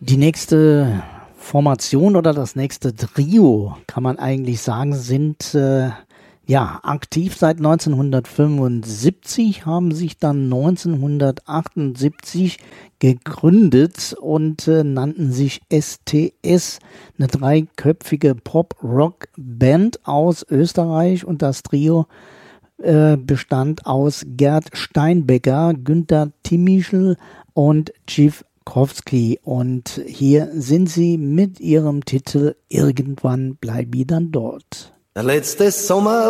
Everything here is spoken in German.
Die nächste Formation oder das nächste Trio, kann man eigentlich sagen, sind aktiv seit 1975, haben sich dann 1978 gegründet und nannten sich STS, eine dreiköpfige Pop-Rock-Band aus Österreich, und das Trio bestand aus Gerd Steinbecker, Günther Timischl und Tschiwkowski. Und hier sind sie mit ihrem Titel Irgendwann bleib ich dann dort. Der letzte Sommer